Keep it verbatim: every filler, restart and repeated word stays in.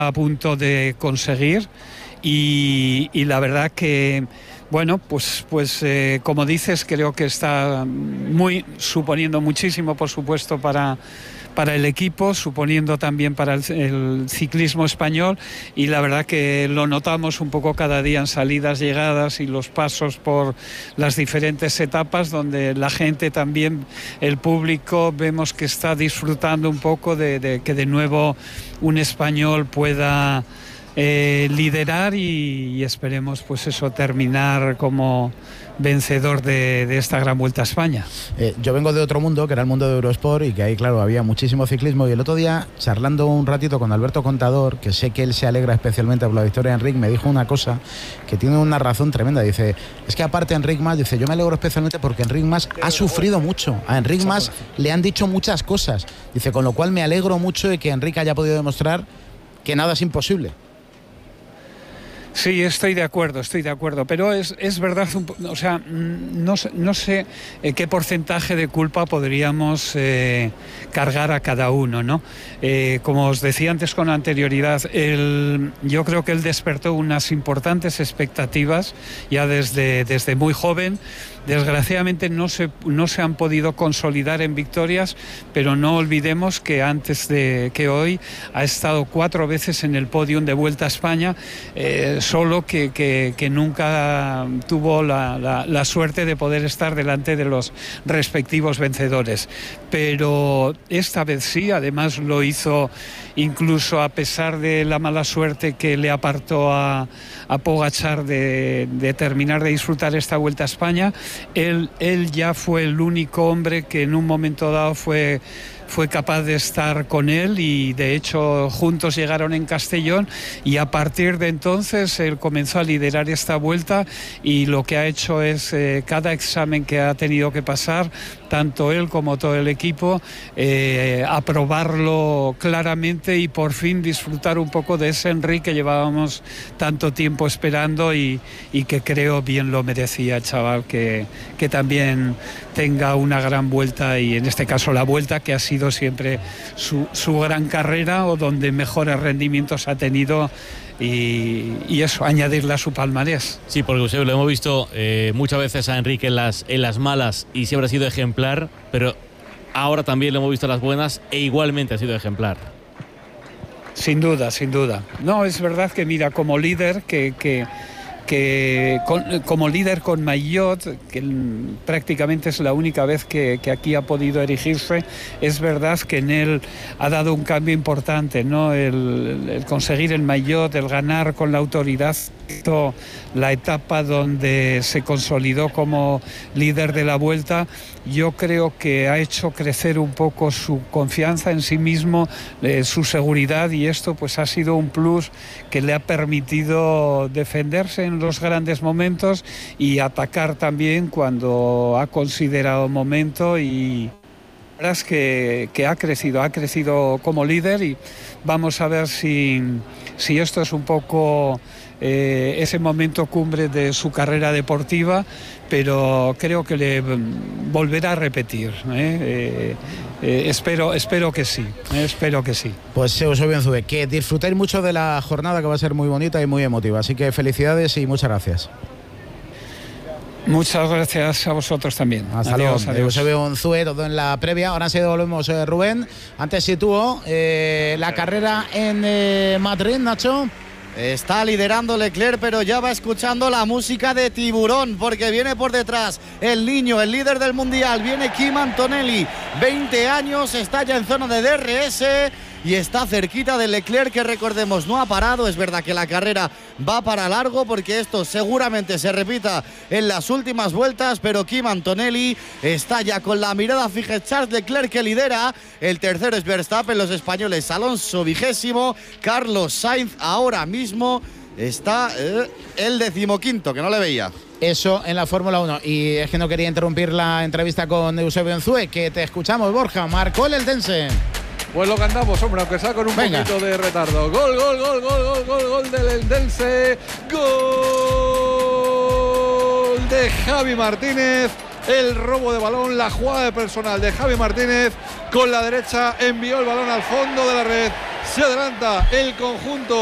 a punto de conseguir y, y la verdad que bueno, pues, pues eh, como dices, creo que está muy suponiendo muchísimo, por supuesto, para, para el equipo, suponiendo también para el, el ciclismo español, y la verdad que lo notamos un poco cada día en salidas, llegadas y los pasos por las diferentes etapas, donde la gente también, el público, vemos que está disfrutando un poco de, de que de nuevo un español pueda Eh, liderar y, y esperemos pues eso, terminar como vencedor de, de esta gran Vuelta a España. Eh, yo vengo de otro mundo, que era el mundo de Eurosport, y que ahí, claro, había muchísimo ciclismo, y el otro día, charlando un ratito con Alberto Contador, que sé que él se alegra especialmente por la victoria de Enric, me dijo una cosa que tiene una razón tremenda. Dice, es que aparte Enric Mas, dice, yo me alegro especialmente porque Enric Mas ha sufrido mucho. A Enric Mas le han dicho muchas cosas. Dice, con lo cual me alegro mucho de que Enric haya podido demostrar que nada es imposible. Sí, estoy de acuerdo, estoy de acuerdo, pero es, es verdad, o sea, no, no sé qué porcentaje de culpa podríamos eh, cargar a cada uno, ¿no? Eh, como os decía antes con anterioridad, él, yo creo que él despertó unas importantes expectativas ya desde, desde muy joven. Desgraciadamente no se, no se han podido consolidar en victorias, pero no olvidemos que antes de que hoy ha estado cuatro veces en el podium de Vuelta a España, eh, solo que, que, que nunca tuvo la, la, la suerte de poder estar delante de los respectivos vencedores. Pero esta vez sí, además lo hizo incluso a pesar de la mala suerte que le apartó a, a Pogačar de, de terminar de disfrutar esta Vuelta a España. Él, él ya fue el único hombre que en un momento dado fue, fue capaz de estar con él, y de hecho juntos llegaron en Castellón, y a partir de entonces él comenzó a liderar esta vuelta, y lo que ha hecho es eh, cada examen que ha tenido que pasar, tanto él como todo el equipo, eh, aprobarlo claramente y por fin disfrutar un poco de ese Enric que llevábamos tanto tiempo esperando, y, y que creo bien lo merecía el chaval, que, que también tenga una gran vuelta, y en este caso la vuelta que ha sido siempre su, su gran carrera, o donde mejores rendimientos ha tenido. Y, y eso, añadirle a su palmarés. Sí, porque Eusebio, lo hemos visto eh, muchas veces a Enric en las, en las malas y siempre ha sido ejemplar, pero ahora también lo hemos visto en las buenas e igualmente ha sido ejemplar. Sin duda, sin duda. No, es verdad que mira, como líder, que, que, que con, como líder con maillot, que prácticamente es la única vez que, que aquí ha podido erigirse, es verdad que en él ha dado un cambio importante, ¿no? El, el conseguir el maillot, el ganar con la autoridad, la etapa donde se consolidó como líder de la Vuelta, yo creo que ha hecho crecer un poco su confianza en sí mismo, eh, su seguridad, y esto pues ha sido un plus que le ha permitido defenderse en los grandes momentos y atacar también cuando ha considerado momento. Y la verdad es que, que ha crecido, ha crecido como líder, y vamos a ver si, si esto es un poco eh, ese momento cumbre de su carrera deportiva, pero creo que le volverá a repetir, ¿eh? Eh, eh, espero, espero que sí, eh, espero que sí. Pues Eusebio Enzúe, que disfrutéis mucho de la jornada, que va a ser muy bonita y muy emotiva, así que felicidades y muchas gracias. Muchas gracias a vosotros también. Hasta luego. Eusebio Enzúe, todo en la previa. Ahora sí volvemos, eh, Rubén. Antes situó eh, la carrera en eh, Madrid, Nacho. Está liderando Leclerc, pero ya va escuchando la música de Tiburón, porque viene por detrás el niño, el líder del mundial. Viene Kim Antonelli, veinte años, está ya en zona de D R S y está cerquita de Leclerc, que recordemos no ha parado. Es verdad que la carrera va para largo, porque esto seguramente se repita en las últimas vueltas, pero Kim Antonelli está ya con la mirada fija en Charles Leclerc, que lidera. El tercero es Verstappen, los españoles Alonso vigésimo, Carlos Sainz ahora mismo está eh, el decimoquinto, que no le veía. Eso en la Fórmula uno. Y es que no quería interrumpir la entrevista con Eusebio Enzúe, que te escuchamos, Borja. Marcó el Eldense. Pues lo que andamos, hombre, aunque sea con un Venga. poquito de retardo. Gol, gol, gol, gol, gol, gol, gol del Eldense. Gol de Javi Martínez. El robo de balón, la jugada de personal de Javi Martínez. Con la derecha envió el balón al fondo de la red. Se adelanta el conjunto